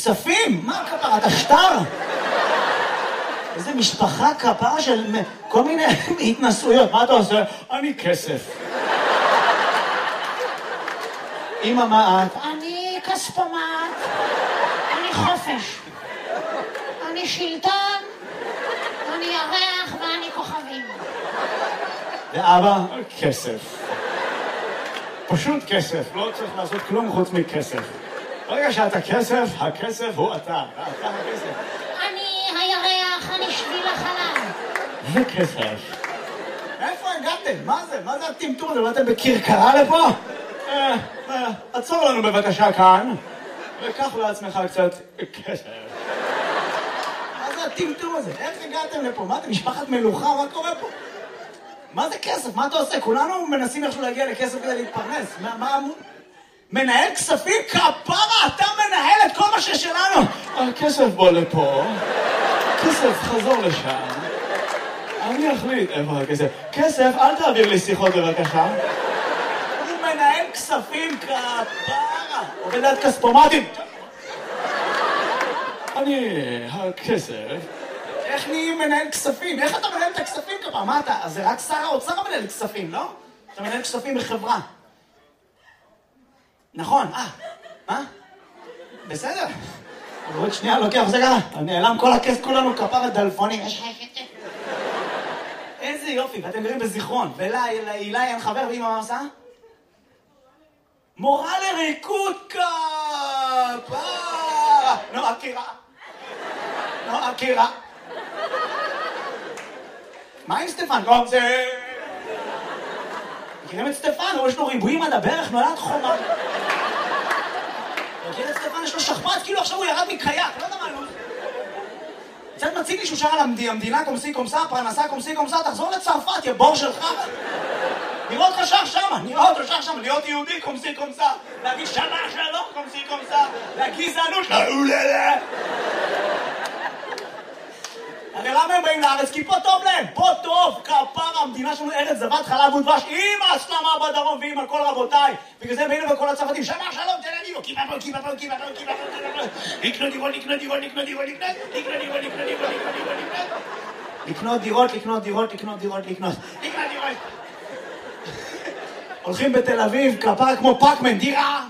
כספים? מה כפרה? אתה שטר? איזה משפחה כפרה של כל מיני התנסויות. מה אתה עושה? אני כסף. אמא, מה את? אני כספומט, אני חופש, אני שלטון, אני ירח ואני כוכבים. ואבא? כסף. פשוט כסף, לא צריך לעשות כלום חוץ מכסף. ברגע שאתה כסף, הכסף הוא אתה. אתה הכסף. אני הירח, אני שביל החלב. זה כסף. איפה הגעתם? מה זה? מה זה הטמטום הזה? באתם בכרכרה לפה? עצור לנו בבקשה כאן, וקח לעצמך קצת כסף. מה זה הטמטום הזה? איך הגעתם לפה? מה, אתם משפחת מלוכה? מה קורה פה? מה זה כסף? מה אתה עושה? כולנו מנסים איכשהו להגיע לכסף כדי להתפרנס. מה אמור? מנהל כספים? כפרה, אתה מנהל את כל מה ששלנו. הכסף בוא לפה. כסף, חזור לשם. אני אחליט איפה הכסף. כסף, אל תעביר לי שיחות בבקשה. הוא מנהל כספים, כפרה. עובד ליד כספומטים. אני הכסף. איך נהיים מנהל כספים? איך אתה מנהל את הכספים כפרה? מה אתה? אז זה רק שר האוצר מנהל כספים, לא? אתה מנהל כספים בחברה. נכון, מה? בסדר. אבל עוד שנייה לוקח, זה ככה. נעלם כל הכסף, כולנו כפרה דלפונים. איזה יופי, ואתם גרים בזיכרון. ואילי אין חבר, ואמא מה עושה? מורה לריקוד כפרה. נועה קירה. מה עם סטפן? טוב, זה... מכירים את סטפן? יש לו ריבועים עד הברך, נולד חומה. מכיר את סטפן? יש לו שכפ"ץ, כאילו עכשיו הוא ירד מקייק, לא יודע מה לא. קצת מציג לי שהוא שר על המדינה קומסי קומסה, פרנסה קומסי קומסה, תחזור לצרפת, יא בור שלך. נראה אותך שר שמה, להיות יהודי קומסי קומסה, להגיד שמה שלום קומסי קומסה, לגזענות, לאוללה. הרי למה הם באים לארץ? כי פה טוב להם, פה טוב, כפרה, המדינה שלנו ארץ זבת חלב ודבש, עם הסלמה בדרום ועם הכל רבותיי. בגלל זה באים וכל הצרפתים, שמה שלום, תל אביב, לקנות דירות. הולכים בתל אביב, כפרה כמו פאקמן, דירה.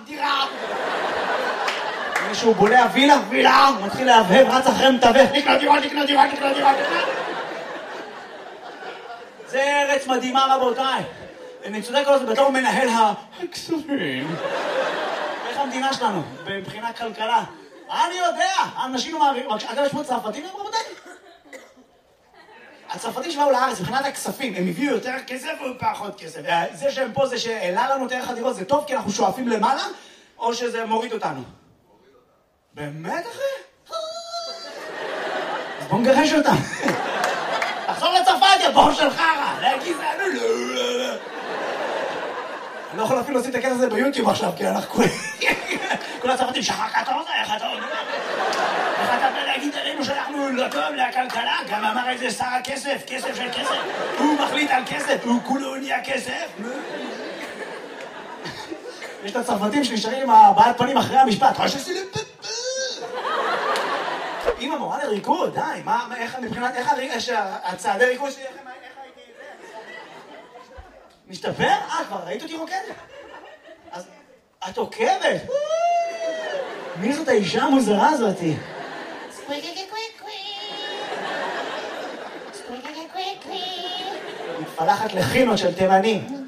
מישהו בולע וילה, הוא מתחיל להבהב, רץ אחרי מתווך, לקנות דירות. זה ארץ מדהימה רבותיי. אני צודק כל זה, בתור מנהל הכספים. איך המדינה שלנו, מבחינת כלכלה? אני יודע, האנשים מעבירים, אגב יש פה צרפתים היום רבותיי? הצרפתים שבאו לארץ, מבחינת הכספים, הם הביאו יותר כסף או פחות כסף? זה שהם פה, זה שהעלה לנו את ערך הדירות, זה טוב כי אנחנו שואפים למעלה, או שזה מוריד אותנו? באמת אחי? אז בוא נגרש אותם. תחזור לצרפת, יא בור של חרא. לגזענו, לא. אני לא יכול אפילו לשים את הכסף הזה ביוטיוב עכשיו, כי אנחנו כל הצרפתים, שחקת אותה, איך אתה אומר? איך אתה בא להגיד עלינו שאנחנו לא טוב לכלכלה? גם אמר את זה שר הכסף, כסף של כסף. הוא מחליט על כסף, הוא כולו נהיה כסף. יש את הצרפתים שנשארים עם הבעת פנים אחרי המשפט. אמא מורה לריקוד, די, איך מבחינת, איך הצעדי ריקוד שלי, איך הייתי זה? משתפר? כבר ראית אותי רוקדת? אז את עוקבת? מי זאת האישה המוזרה הזאתי? מתפלחת לחינות של תימנים.